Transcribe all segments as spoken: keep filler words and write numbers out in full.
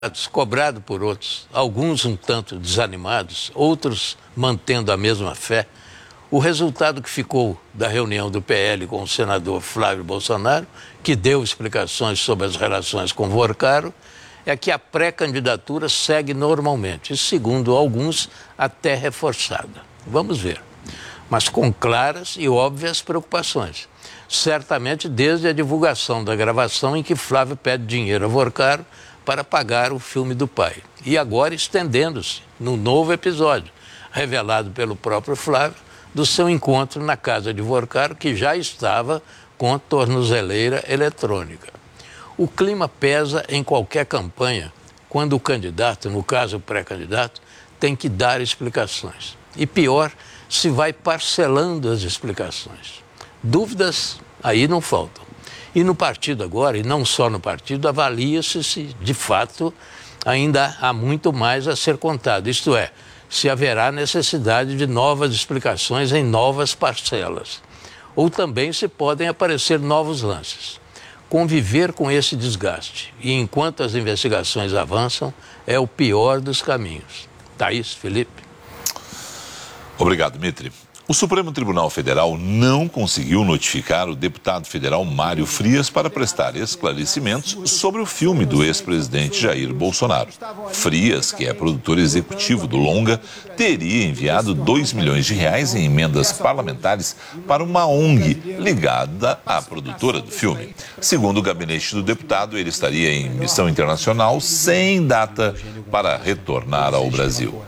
cobrado por outros, alguns um tanto desanimados, outros mantendo a mesma fé, o resultado que ficou da reunião do P L com o senador Flávio Bolsonaro, que deu explicações sobre as relações com Vorcaro, é que a pré-candidatura segue normalmente, e segundo alguns, até reforçada. Vamos ver. Mas com claras e óbvias preocupações. Certamente desde a divulgação da gravação em que Flávio pede dinheiro a Vorcaro para pagar o filme do pai. E agora estendendo-se no novo episódio, revelado pelo próprio Flávio, do seu encontro na casa de Vorcaro, que já estava com tornozeleira eletrônica. O clima pesa em qualquer campanha, quando o candidato, no caso o pré-candidato, tem que dar explicações. E pior, se vai parcelando as explicações. Dúvidas aí não faltam. E no partido agora, e não só no partido, avalia-se se, de fato, ainda há muito mais a ser contado. Isto é, se haverá necessidade de novas explicações em novas parcelas. Ou também se podem aparecer novos lances. Conviver com esse desgaste, e enquanto as investigações avançam, é o pior dos caminhos. Thaís, Felipe. Obrigado, Mitri. O Supremo Tribunal Federal não conseguiu notificar o deputado federal Mário Frias para prestar esclarecimentos sobre o filme do ex-presidente Jair Bolsonaro. Frias, que é produtor executivo do longa, teria enviado dois milhões de reais em emendas parlamentares para uma O N G ligada à produtora do filme. Segundo o gabinete do deputado, ele estaria em missão internacional sem data para retornar ao Brasil.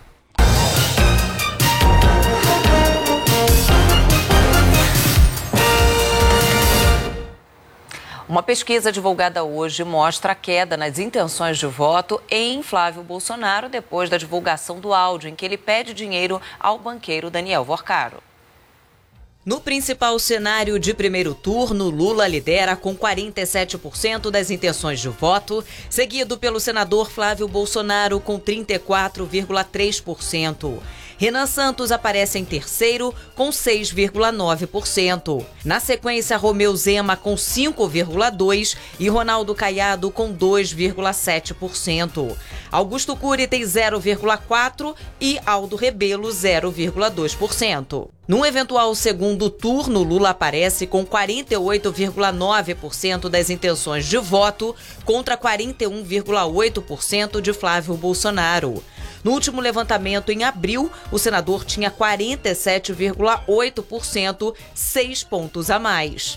Uma pesquisa divulgada hoje mostra a queda nas intenções de voto em Flávio Bolsonaro depois da divulgação do áudio em que ele pede dinheiro ao banqueiro Daniel Vorcaro. No principal cenário de primeiro turno, Lula lidera com quarenta e sete por cento das intenções de voto, seguido pelo senador Flávio Bolsonaro com trinta e quatro vírgula três por cento. Renan Santos aparece em terceiro com seis vírgula nove por cento. Na sequência, Romeu Zema com cinco vírgula dois por cento e Ronaldo Caiado com dois vírgula sete por cento. Augusto Cury tem zero vírgula quatro por cento e Aldo Rebelo zero vírgula dois por cento. Num eventual segundo turno, Lula aparece com quarenta e oito vírgula nove por cento das intenções de voto contra quarenta e um vírgula oito por cento de Flávio Bolsonaro. No último levantamento, em abril, o senador tinha quarenta e sete vírgula oito por cento, seis pontos a mais.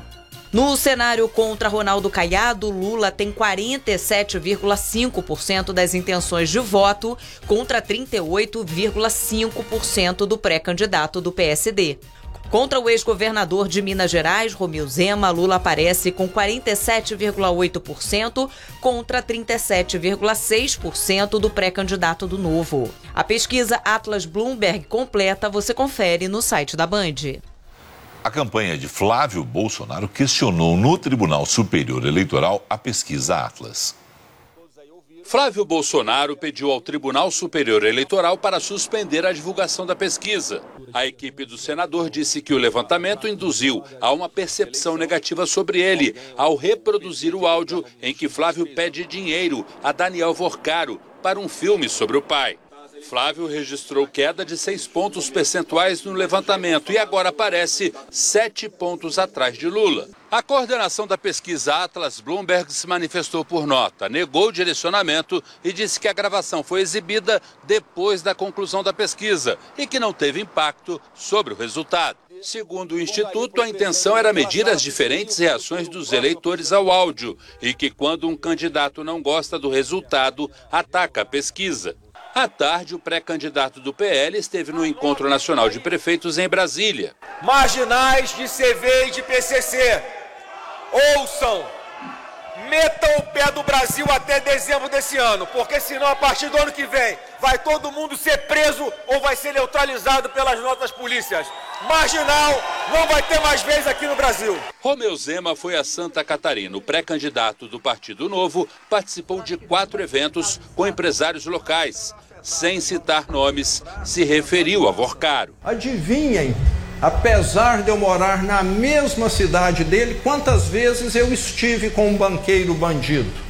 No cenário contra Ronaldo Caiado, Lula tem quarenta e sete vírgula cinco por cento das intenções de voto contra trinta e oito vírgula cinco por cento do pré-candidato do P S D. Contra o ex-governador de Minas Gerais, Romeu Zema, Lula aparece com quarenta e sete vírgula oito por cento contra trinta e sete vírgula seis por cento do pré-candidato do Novo. A pesquisa Atlas Bloomberg completa você confere no site da Band. A campanha de Flávio Bolsonaro questionou no Tribunal Superior Eleitoral a pesquisa Atlas. Flávio Bolsonaro pediu ao Tribunal Superior Eleitoral para suspender a divulgação da pesquisa. A equipe do senador disse que o levantamento induziu a uma percepção negativa sobre ele, ao reproduzir o áudio em que Flávio pede dinheiro a Daniel Vorcaro para um filme sobre o pai. Flávio registrou queda de seis pontos percentuais no levantamento e agora aparece sete pontos atrás de Lula. A coordenação da pesquisa Atlas Bloomberg se manifestou por nota, negou o direcionamento e disse que a gravação foi exibida depois da conclusão da pesquisa e que não teve impacto sobre o resultado. Segundo o Instituto, a intenção era medir as diferentes reações dos eleitores ao áudio e que quando um candidato não gosta do resultado, ataca a pesquisa. À tarde, o pré-candidato do P L esteve no Encontro Nacional de Prefeitos em Brasília. Marginais de C V e de P C C, ouçam, metam o pé do Brasil até dezembro desse ano, porque senão a partir do ano que vem vai todo mundo ser preso ou vai ser neutralizado pelas nossas polícias. Marginal não vai ter mais vez aqui no Brasil. Romeu Zema foi a Santa Catarina. O pré-candidato do Partido Novo participou de quatro eventos com empresários locais. Sem citar nomes, se referiu a Vorcaro. Adivinhem, apesar de eu morar na mesma cidade dele, quantas vezes eu estive com um banqueiro bandido?